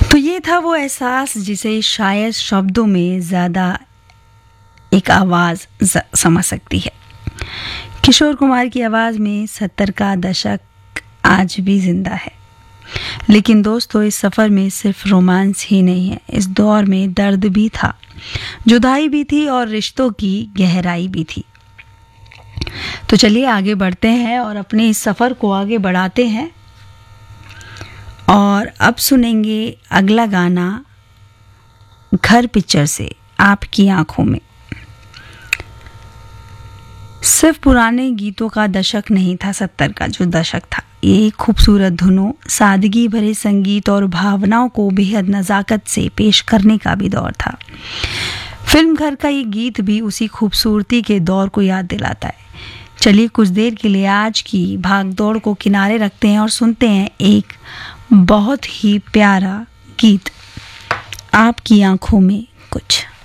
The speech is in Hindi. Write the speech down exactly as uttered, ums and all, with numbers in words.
तो ये था वो एहसास जिसे शायद शब्दों में ज़्यादा एक आवाज़ समझ सकती है। किशोर कुमार की आवाज़ में सत्तर का दशक आज भी जिंदा है। लेकिन दोस्तों, इस सफ़र में सिर्फ रोमांस ही नहीं है, इस दौर में दर्द भी था, जुदाई भी थी और रिश्तों की गहराई भी थी। तो चलिए आगे बढ़ते हैं और अपने इस सफ़र को आगे बढ़ाते हैं। और अब सुनेंगे अगला गाना घर पिक्चर से, आपकी आंखों में। सिर्फ पुराने गीतों का दशक नहीं था सत्तर का जो दशक था, ये खूबसूरत धुनों, सादगी भरे संगीत और भावनाओं को बेहद नज़ाकत से पेश करने का भी दौर था। फिल्म घर का ये गीत भी उसी खूबसूरती के दौर को याद दिलाता है। चलिए कुछ देर के लिए आज की भागदौड़ को किनारे रखते हैं और सुनते हैं एक बहुत ही प्यारा गीत, आपकी आंखों में कुछ।